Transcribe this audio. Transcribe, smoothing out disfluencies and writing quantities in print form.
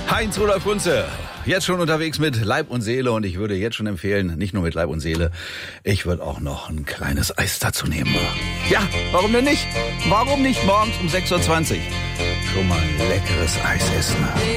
Heinz Rudolf Kunze, jetzt schon unterwegs mit Leib und Seele und ich würde jetzt schon empfehlen, nicht nur mit Leib und Seele, ich würde auch noch ein kleines Eis dazu nehmen. Ja, warum denn nicht? Warum nicht morgens um 6.20 Uhr schon mal ein leckeres Eis essen?